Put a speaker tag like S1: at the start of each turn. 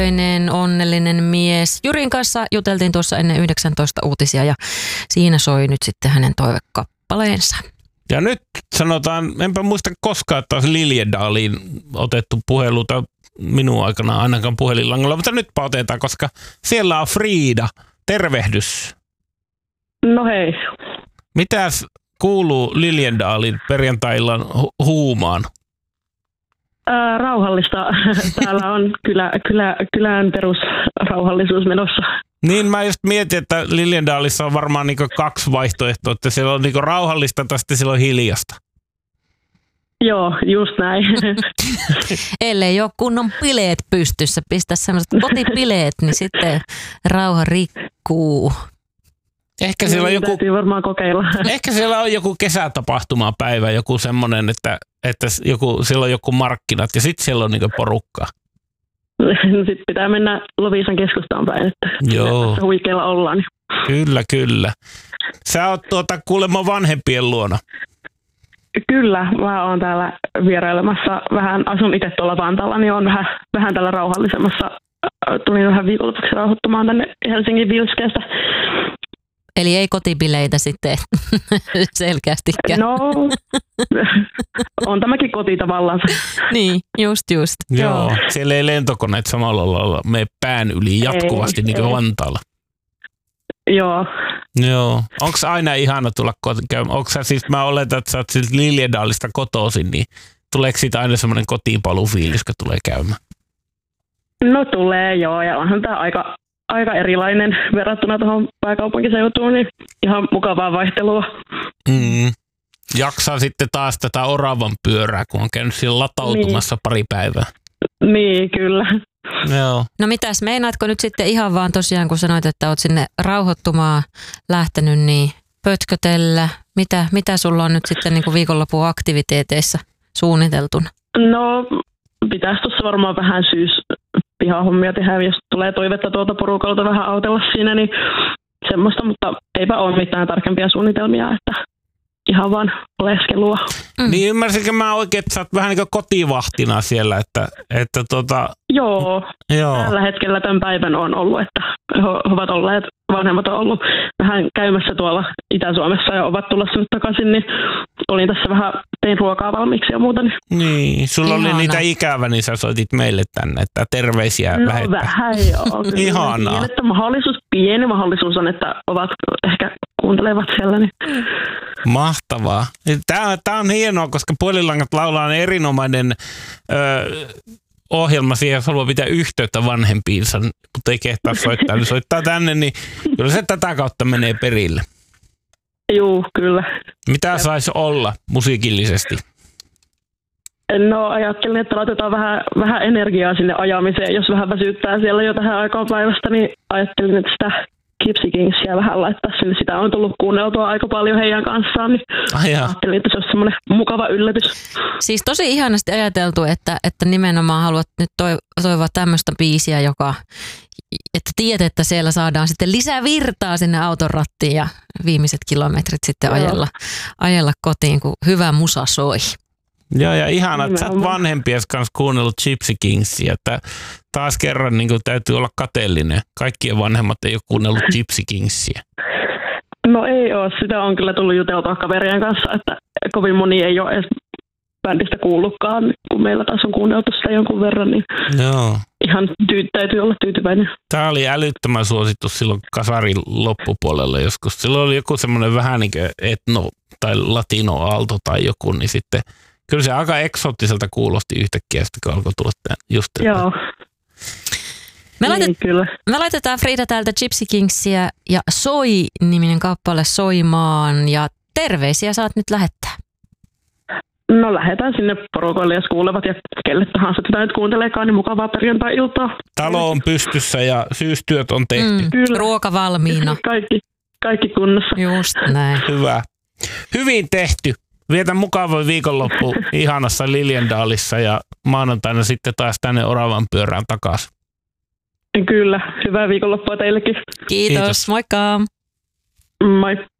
S1: onnellinen mies. Jyrin kanssa juteltiin tuossa ennen 19 uutisia ja siinä soi nyt sitten hänen toivekappaleensa.
S2: Ja nyt sanotaan, enpä muista koskaan, että olisi Liljedaaliin otettu puheluita minun aikana ainakaan puhelinlangalla, mutta nyt otetaan, koska siellä on Frida. Tervehdys.
S3: No hei.
S2: Mitäs kuuluu Liljendaalin perjantai-illan huumaan?
S3: Rauhallista. Täällä on kylän perusrauhallisuus menossa.
S2: Niin mä just mietin, että Liljendaalissa on varmaan niinku 2 vaihtoehtoa, että siellä on niinku rauhallista tai sitten siellä on hiljasta.
S3: Joo, just näin.
S1: Ellei ole kunnon bileet pystyssä, pistä semmoiset kotibileet, niin sitten rauha rikkuu.
S2: Ehkä siellä on joku,
S3: täytyy varmaan kokeilla.
S2: Ehkä siellä on joku kesätapahtumapäivä, joku semmoinen, että siellä on joku markkinat ja sitten siellä on niinku porukkaa.
S3: Sitten pitää mennä Loviisan keskustaan päin, että
S2: joo.
S3: Huikealla ollaan.
S2: Kyllä. Sä oot kuulemma vanhempien luona.
S3: Kyllä, mä oon täällä vierailemassa. Vähän asun itse tuolla Vantaalla, niin on vähän täällä rauhallisemmassa. Tulin vähän viikonlopuksi rauhoittumaan tänne Helsingin Vilskeestä.
S1: Eli ei kotibileitä sitten selkeästikään.
S3: No, on tämäkin koti tavallaan.
S1: Niin, just.
S2: Joo, siellä ei lentokoneet samalla lailla mene pään yli jatkuvasti niin kuin Vantaalla.
S3: Joo.
S2: Onko aina ihana tulla käymään? Onko sä siis, mä oletan, että sä oot siis Liljendaalista kotoisin, niin tuleeko siitä aina semmoinen kotiinpaluufiilis, kun tulee käymään?
S3: No tulee joo, ja onhan tämä aika erilainen verrattuna tuohon pääkaupunkiseutuun, niin ihan mukavaa vaihtelua.
S2: Jaksaa sitten taas tätä oravan pyörää, kun on käynyt siellä latautumassa pari päivää.
S3: Niin, kyllä.
S2: Joo.
S1: No mitäs, meinaatko nyt sitten ihan vaan tosiaan, kun sanoit, että oot sinne rauhoittumaan lähtenyt, niin pötkötellä? Mitä sulla on nyt sitten niin kuin viikonlopun aktiviteeteissa suunniteltuna?
S3: No, pitäisi tuossa varmaan vähän pihahomia tehdä, jos tulee toivetta tuolta porukalta vähän autella siinä, niin semmoista, mutta eipä ole mitään tarkempia suunnitelmia, että ihan vaan oleskelua.
S2: Niin ymmärsinkö mä oikein, että sä oot vähän niin kuin kotivahtina siellä, että
S3: Joo. Tällä hetkellä tämän päivän on ollut, että he ovat olleet, vanhemmat on ollut vähän käymässä tuolla Itä-Suomessa ja ovat tulossa nyt takaisin, niin olin tässä vähän, tein ruokaa valmiiksi ja muuta.
S2: Niin, sulla oli niitä ikävä, niin sä soitit meille tänne, että terveisiä lähettää.
S3: No vähän joo.
S2: Ihanaa.
S3: Niin, että pieni mahdollisuus on, että ovat ehkä kuuntelevat siellä. Niin.
S2: Mahtavaa. Tämä on hienoa, koska Puhelinlangat laulaa on erinomainen ohjelma siihen, jos haluaa pitää yhteyttä vanhempiinsa, mutta ei kehtaa soittaa, niin soittaa tänne, niin kyllä se tätä kautta menee perille.
S3: Juu, kyllä.
S2: Mitä saisi olla musiikillisesti?
S3: No ajattelin, että laitetaan vähän energiaa sinne ajamiseen, jos vähän väsyttää siellä jo tähän aikaan päivästä, niin ajattelin, että sitä Gypsy Kingsia vähän laittaa sinne. Sitä on tullut kuunneltua aika paljon heidän kanssaan, niin ajattelin, että se olisi semmoinen mukava yllätys.
S1: Siis tosi ihanasti ajateltu, että nimenomaan haluat nyt toivoa tämmöistä biisiä, että tiedät, että siellä saadaan sitten lisää virtaa sinne auton rattiin ja viimeiset kilometrit sitten ajella kotiin, kun hyvä musa soi.
S2: Joo, ja ihanaa, että sä oot vanhempies kanssa kuunnellut Gypsy Kingsia, että taas kerran niin täytyy olla kateellinen. Kaikkien vanhemmat ei ole kuunnellut Gypsy Kingsia.
S3: No ei ole, sitä on kyllä tullut juteltua kaverien kanssa, että kovin moni ei ole edes bändistä kuullutkaan, kun meillä taas on kuunneltu sitä jonkun verran, niin
S2: joo.
S3: Ihan täytyy olla tyytyväinen.
S2: Tämä oli älyttömän suosittu silloin kasarin loppupuolella joskus. Silloin oli joku semmoinen vähän niin kuin etno tai latino-aalto tai joku, niin sitten kyllä se aika eksoottiselta kuulosti yhtäkkiä, kun alkoi tulla just tätä.
S3: Joo.
S1: Me laitetaan Frida täältä Gypsy Kingsia ja Soi-niminen kappale soimaan ja terveisiä saat nyt lähettää.
S3: No lähdetään sinne porukoille, jos kuulevat ja kelle tahansa tätä nyt kuunteleekaan, niin mukavaa perjantai-iltaa.
S2: Talo on pystyssä ja syystyöt on tehty.
S1: Kyllä. Ruoka valmiina.
S3: Kaikki kunnossa.
S1: Just näin.
S2: Hyvä. Hyvin tehty. Vietä mukava viikonloppu ihanassa Liljendaalissa ja maanantaina sitten taas tänne oravan pyörään takaisin.
S3: Kyllä. Hyvää viikonloppua teillekin.
S1: Kiitos. Moikka.
S3: Moi.